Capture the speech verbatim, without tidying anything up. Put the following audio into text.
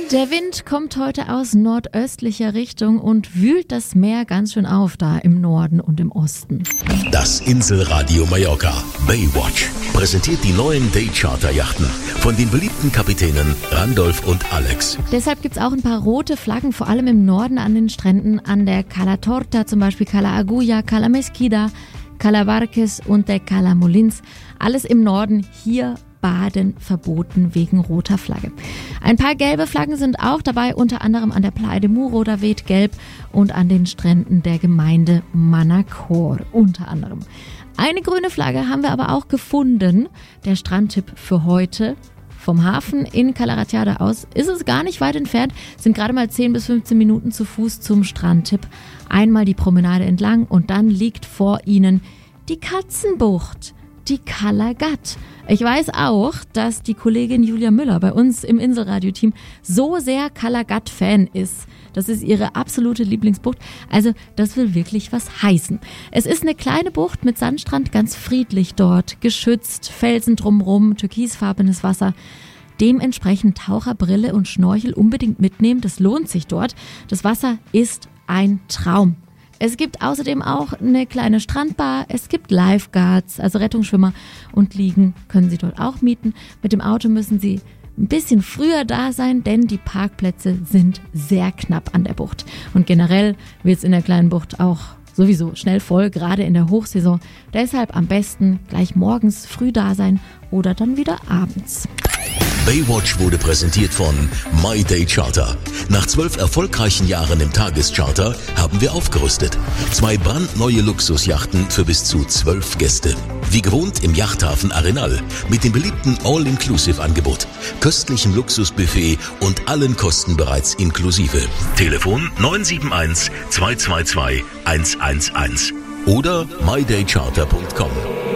Der Wind kommt heute aus nordöstlicher Richtung und wühlt das Meer ganz schön auf, da im Norden und im Osten. Das Inselradio Mallorca Baywatch präsentiert die neuen Day-Charter-Yachten von den beliebten Kapitänen Randolph und Alex. Deshalb gibt's auch ein paar rote Flaggen, vor allem im Norden an den Stränden, an der Cala Torta, zum Beispiel Cala Agulla, Cala Mesquida, Cala Barques und der Cala Molins. Alles im Norden, hier Baden verboten wegen roter Flagge. Ein paar gelbe Flaggen sind auch dabei, unter anderem an der Playa de Muro, da weht gelb, und an den Stränden der Gemeinde Manacor unter anderem. Eine grüne Flagge haben wir aber auch gefunden. Der Strandtipp für heute: vom Hafen in Cala Ratjada aus ist es gar nicht weit entfernt, sind gerade mal zehn bis fünfzehn Minuten zu Fuß zum Strandtipp. Einmal die Promenade entlang und dann liegt vor Ihnen die Katzenbucht, die Cala Gat. Ich weiß auch, dass die Kollegin Julia Müller bei uns im Inselradio-Team so sehr Cala Gat-Fan ist. Das ist ihre absolute Lieblingsbucht. Also das will wirklich was heißen. Es ist eine kleine Bucht mit Sandstrand, ganz friedlich dort, geschützt, Felsen drumrum, türkisfarbenes Wasser. Dementsprechend Taucherbrille und Schnorchel unbedingt mitnehmen, das lohnt sich dort. Das Wasser ist ein Traum. Es gibt außerdem auch eine kleine Strandbar, es gibt Lifeguards, also Rettungsschwimmer, und Liegen können Sie dort auch mieten. Mit dem Auto müssen Sie ein bisschen früher da sein, denn die Parkplätze sind sehr knapp an der Bucht. Und generell wird es in der kleinen Bucht auch sowieso schnell voll, gerade in der Hochsaison. Deshalb am besten gleich morgens früh da sein oder dann wieder abends. Baywatch wurde präsentiert von My Day Charter. Nach zwölf erfolgreichen Jahren im Tagescharter haben wir aufgerüstet. Zwei brandneue Luxusjachten für bis zu zwölf Gäste. Wie gewohnt im Yachthafen Arenal mit dem beliebten All-Inclusive-Angebot, köstlichem Luxusbuffet und allen Kosten bereits inklusive. Telefon neun sieben eins zwei zwei zwei eins eins eins oder my day charter punkt com.